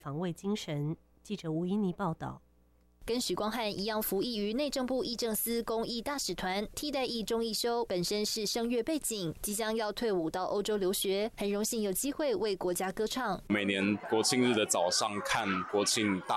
防卫精神。记者吴依妮报道。 跟许光汉一样服役于内政部议政司公益大使团，替代役钟义修本身是声乐背景，即将要退伍到欧洲留学，很荣幸有机会为国家歌唱。 每年国庆日的早上看国庆大